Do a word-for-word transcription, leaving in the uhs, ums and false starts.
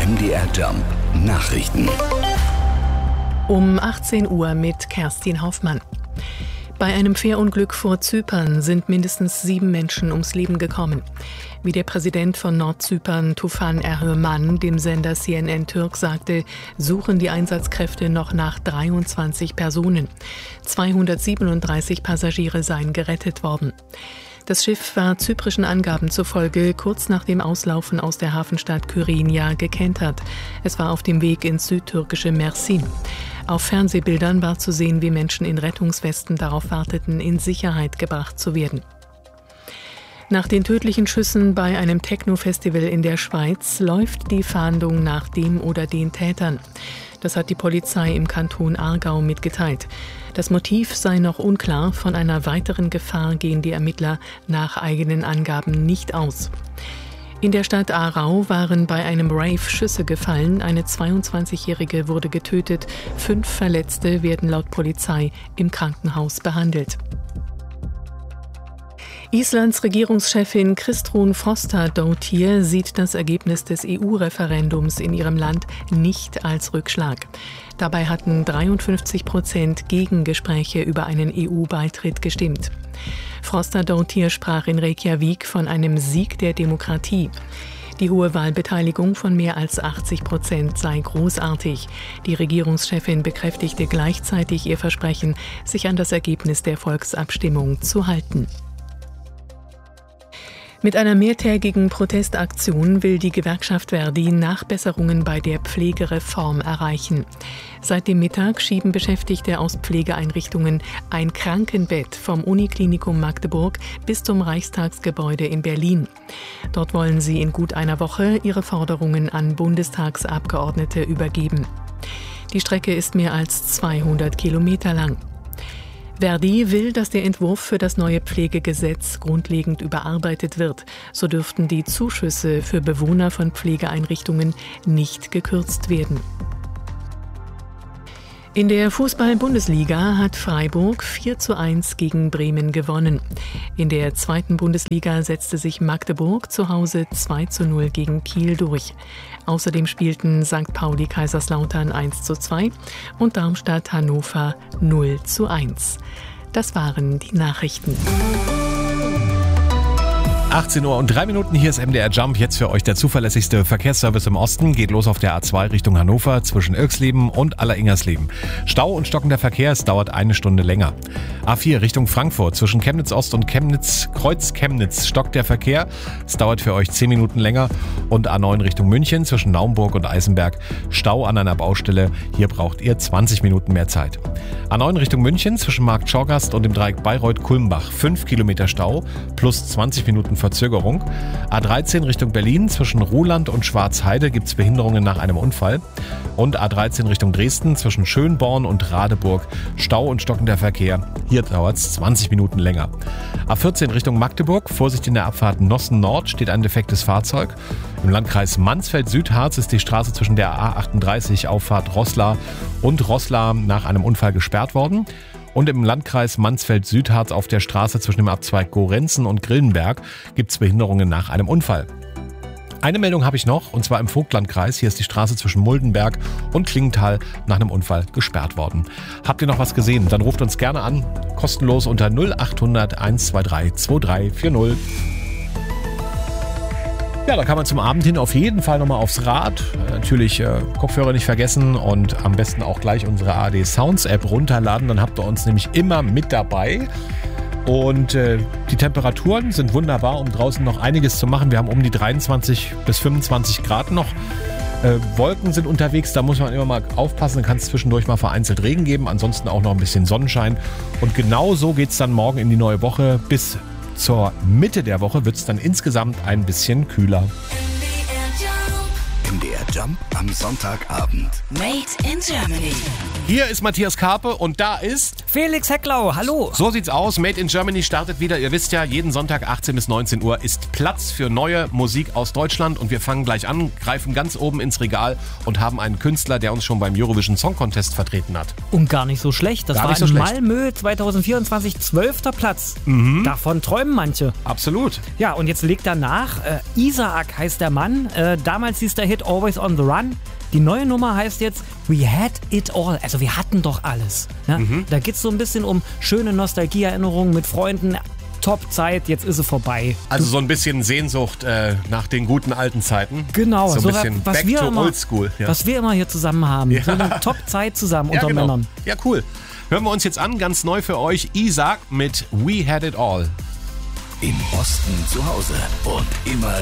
M D R Jump Nachrichten. Um achtzehn Uhr mit Kerstin Hoffmann. Bei einem Fährunglück vor Zypern sind mindestens sieben Menschen ums Leben gekommen. Wie der Präsident von Nordzypern, Tufan Erhürman, dem Sender C N N Türk sagte, suchen die Einsatzkräfte noch nach dreiundzwanzig Personen. zweihundertsiebenunddreißig Passagiere seien gerettet worden. Das Schiff war zyprischen Angaben zufolge kurz nach dem Auslaufen aus der Hafenstadt Kyrenia gekentert. Es war auf dem Weg ins südtürkische Mersin. Auf Fernsehbildern war zu sehen, wie Menschen in Rettungswesten darauf warteten, in Sicherheit gebracht zu werden. Nach den tödlichen Schüssen bei einem Techno-Festival in der Schweiz läuft die Fahndung nach dem oder den Tätern. Das hat die Polizei im Kanton Aargau mitgeteilt. Das Motiv sei noch unklar, von einer weiteren Gefahr gehen die Ermittler nach eigenen Angaben nicht aus. In der Stadt Aarau waren bei einem Rave Schüsse gefallen. Eine zweiundzwanzigjährige wurde getötet. Fünf Verletzte werden laut Polizei im Krankenhaus behandelt. Islands Regierungschefin Kristrún Frostadóttir sieht das Ergebnis des E U-Referendums in ihrem Land nicht als Rückschlag. Dabei hatten dreiundfünfzig Prozent gegen Gespräche über einen E U-Beitritt gestimmt. Frostadóttir sprach in Reykjavik von einem Sieg der Demokratie. Die hohe Wahlbeteiligung von mehr als achtzig Prozent sei großartig. Die Regierungschefin bekräftigte gleichzeitig ihr Versprechen, sich an das Ergebnis der Volksabstimmung zu halten. Mit einer mehrtägigen Protestaktion will die Gewerkschaft ver.di Nachbesserungen bei der Pflegereform erreichen. Seit dem Mittag schieben Beschäftigte aus Pflegeeinrichtungen ein Krankenbett vom Uniklinikum Magdeburg bis zum Reichstagsgebäude in Berlin. Dort wollen sie in gut einer Woche ihre Forderungen an Bundestagsabgeordnete übergeben. Die Strecke ist mehr als zweihundert Kilometer lang. ver.di will, dass der Entwurf für das neue Pflegegesetz grundlegend überarbeitet wird. So dürften die Zuschüsse für Bewohner von Pflegeeinrichtungen nicht gekürzt werden. In der Fußball-Bundesliga hat Freiburg vier zu eins gegen Bremen gewonnen. In der zweiten Bundesliga setzte sich Magdeburg zu Hause zwei zu null gegen Kiel durch. Außerdem spielten Sankt Pauli Kaiserslautern eins zu zwei und Darmstadt Hannover null zu eins. Das waren die Nachrichten. achtzehn Uhr und drei Minuten, hier ist M D R Jump, jetzt für euch der zuverlässigste Verkehrsservice im Osten. Geht los auf der A zwei Richtung Hannover zwischen Irksleben und Alleringersleben. Stau und stockender Verkehr, es dauert eine Stunde länger. A vier Richtung Frankfurt zwischen Chemnitz Ost und Chemnitz, Kreuz Chemnitz stockt der Verkehr. Es dauert für euch zehn Minuten länger. Und A neun Richtung München zwischen Naumburg und Eisenberg. Stau an einer Baustelle, hier braucht ihr zwanzig Minuten mehr Zeit. A neun Richtung München zwischen Markt Schorgast und dem Dreieck Bayreuth-Kulmbach. fünf Kilometer Stau plus zwanzig Minuten Verzögerung. A dreizehn Richtung Berlin zwischen Ruhland und Schwarzheide gibt es Behinderungen nach einem Unfall. Und A dreizehn Richtung Dresden zwischen Schönborn und Radeburg. Stau und stockender Verkehr. Hier dauert es zwanzig Minuten länger. A vierzehn Richtung Magdeburg. Vorsicht in der Abfahrt Nossen Nord steht ein defektes Fahrzeug. Im Landkreis Mansfeld-Südharz ist die Straße zwischen der A achtunddreißig Auffahrt Roßla und Roßla nach einem Unfall gesperrt worden. Und im Landkreis Mansfeld-Südharz auf der Straße zwischen dem Abzweig Gorenzen und Grillenberg gibt es Behinderungen nach einem Unfall. Eine Meldung habe ich noch, und zwar im Vogtlandkreis. Hier ist die Straße zwischen Muldenberg und Klingenthal nach einem Unfall gesperrt worden. Habt ihr noch was gesehen? Dann ruft uns gerne an, kostenlos unter null achthundert eins zwei drei zwei drei vier null. Ja, da kann man zum Abend hin auf jeden Fall nochmal aufs Rad. Natürlich äh, Kopfhörer nicht vergessen und am besten auch gleich unsere A R D Sounds App runterladen. Dann habt ihr uns nämlich immer mit dabei. Und äh, die Temperaturen sind wunderbar, um draußen noch einiges zu machen. Wir haben um die dreiundzwanzig bis fünfundzwanzig Grad noch. Äh, Wolken sind unterwegs, da muss man immer mal aufpassen. Dann kann es zwischendurch mal vereinzelt Regen geben. Ansonsten auch noch ein bisschen Sonnenschein. Und genau so geht es dann morgen in die neue Woche. Bis zur Mitte der Woche wird es dann insgesamt ein bisschen kühler. M D R Jump am Sonntagabend. Made in Germany. Hier ist Matthias Karpe und da ist Felix Hecklau, hallo. So sieht's aus. Made in Germany startet wieder. Ihr wisst ja, jeden Sonntag achtzehn bis neunzehn Uhr ist Platz für neue Musik aus Deutschland. Und wir fangen gleich an, greifen ganz oben ins Regal und haben einen Künstler, der uns schon beim Eurovision Song Contest vertreten hat. Und gar nicht so schlecht. Das gar war nicht so in schlecht. Malmö zwanzig vierundzwanzig zwölfter Platz. Mhm. Davon träumen manche. Absolut. Ja, und jetzt legt er nach. Äh, Isaac heißt der Mann. Äh, damals hieß der Hit Always Boys on the Run. Die neue Nummer heißt jetzt We Had It All. Also wir hatten doch alles. Ja? Mhm. Da geht es so ein bisschen um schöne Nostalgieerinnerungen mit Freunden. Top-Zeit, jetzt ist sie vorbei. Also so ein bisschen Sehnsucht äh, nach den guten alten Zeiten. Genau. So ein so bisschen was back wir to immer, old school. Ja. Was wir immer hier zusammen haben. Ja. So eine Top-Zeit zusammen ja, unter genau. Männern. Ja, cool. Hören wir uns jetzt an, ganz neu für euch, Isaac mit We Had It All. Im Osten zu Hause und immer